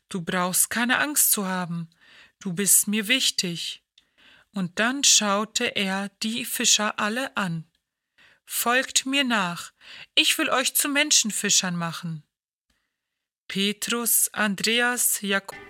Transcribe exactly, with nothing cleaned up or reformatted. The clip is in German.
Du brauchst keine Angst zu haben, du bist mir wichtig. Und dann schaute er die Fischer alle an. Folgt mir nach, ich will euch zu Menschenfischern machen. Petrus, Andreas, Jakobus